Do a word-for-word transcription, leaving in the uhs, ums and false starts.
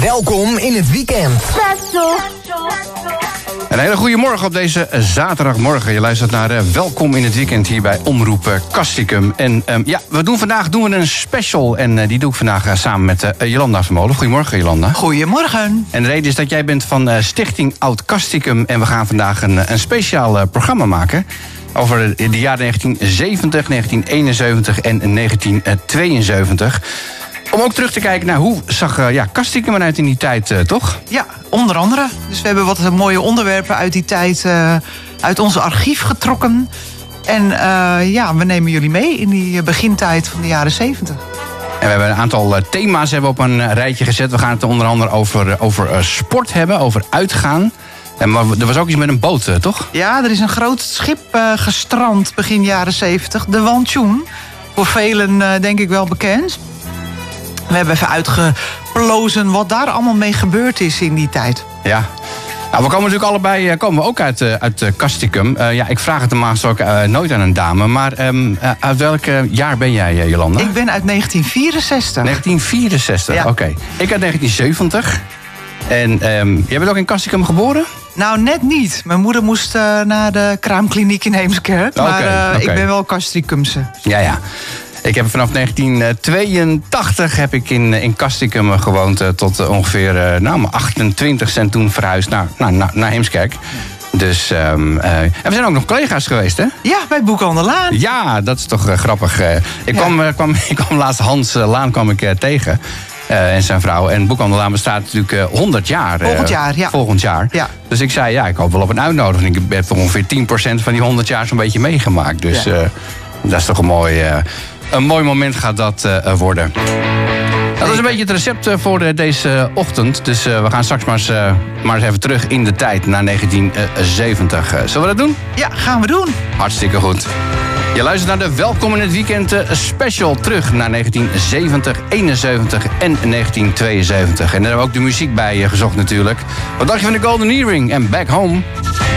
Welkom in het weekend. Een hele goede morgen op deze zaterdagmorgen. Je luistert naar uh, Welkom in het weekend hier bij Omroep uh, Castricum. En um, ja, we doen vandaag doen we een special. En uh, die doe ik vandaag uh, samen met uh, Jolanda Vermolen. Goedemorgen, Jolanda. Goedemorgen. En de reden is dat jij bent van uh, Stichting Oud Castricum. En we gaan vandaag een, een speciaal uh, programma maken over de, de jaren negentien zeventig, negentien eenenzeventig en negentien tweeënzeventig. Om ook terug te kijken naar hoe zag uh, ja, Castricum eruit in die tijd, uh, toch? Ja, onder andere. Dus we hebben wat mooie onderwerpen uit die tijd uh, uit ons archief getrokken. En uh, ja, we nemen jullie mee in die begintijd van de jaren zeventig. En we hebben een aantal uh, thema's hebben we op een uh, rijtje gezet. We gaan het onder andere over, uh, over uh, sport hebben, over uitgaan. En, maar er was ook iets met een boot, uh, toch? Ja, er is een groot schip uh, gestrand begin jaren zeventig. De Wanchoen. Voor velen uh, denk ik wel bekend. We hebben even uitgeplozen wat daar allemaal mee gebeurd is in die tijd. Ja. Nou, we komen natuurlijk allebei komen we ook uit, uh, uit uh, Castricum. Uh, ja, ik vraag het normaal gesproken uh, nooit aan een dame. Maar um, uh, uit welk uh, jaar ben jij, uh, Jolanda? Ik ben uit negentien vierenzestig. negentien vierenzestig, ja. Oké. Okay. Ik uit negentien zeventig. En um, jij bent ook in Castricum geboren? Nou, net niet. Mijn moeder moest uh, naar de kraamkliniek in Heemskerk. Maar okay, uh, okay. Ik ben wel Castricumse. Ja, ja. Ik heb vanaf negentien tweeëntachtig heb ik in, in Castricum gewoond. Tot ongeveer nou, mijn achtentwintigste en toen verhuisd naar, naar, naar Heemskerk. Dus, um, uh, en we zijn ook nog collega's geweest, hè? Ja, bij Boek aan de Laan. Ja, dat is toch uh, grappig. Uh, ik, ja. kwam, uh, kwam, ik kwam laatst Hans uh, Laan kwam ik, uh, tegen. Uh, en zijn vrouw. En Boek aan de Laan bestaat natuurlijk uh, honderd jaar. Uh, volgend jaar, ja. Volgend jaar. Ja. Dus ik zei, ja, ik hoop wel op een uitnodiging. Ik heb ongeveer tien procent van die honderd jaar zo'n beetje meegemaakt. Dus ja. uh, dat is toch een mooi... Uh, Een mooi moment gaat dat uh, worden. Dat is een beetje het recept uh, voor uh, deze ochtend. Dus uh, we gaan straks maar eens, uh, maar eens even terug in de tijd naar negentien zeventig. Uh, zullen we dat doen? Ja, gaan we doen. Hartstikke goed. Je luistert naar de Welkom in het Weekend uh, special terug naar negentien zeventig, eenenzeventig en negentien tweeënzeventig. En daar hebben we ook de muziek bij uh, gezocht natuurlijk. Wat dacht je van de Golden Earring en Back Home?